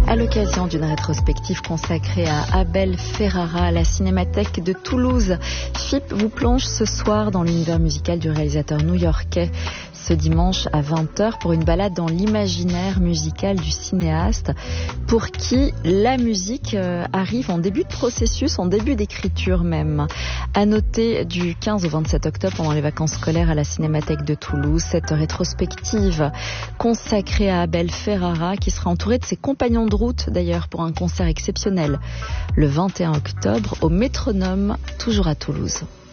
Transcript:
À l'occasion d'une rétrospective consacrée à Abel Ferrara à la Cinémathèque de Toulouse, FIP vous plonge ce soir dans l'univers musical du réalisateur new-yorkais ce dimanche à 20h pour une balade dans l'imaginaire musical du cinéaste pour qui la musique arrive en début de processus, en début d'écriture même. À noter du 15 au 27 octobre pendant les vacances scolaires à la Cinémathèque de Toulouse, cette rétrospective consacrée à Abel Ferrara qui sera entouré de ses compagnons de route d'ailleurs pour un concert exceptionnel le 21 octobre au Métronome, toujours à Toulouse.